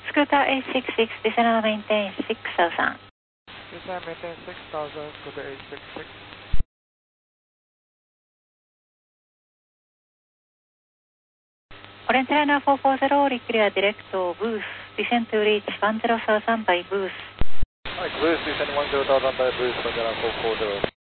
Scooter 866, descend maintain 6000. Descend maintain 6000, Scooter 866. Orange Liner 440, clear direct to booth. Descend to reach 10,000 by booth. Right, booth, descend 10,000 by booth, Orange Liner 440.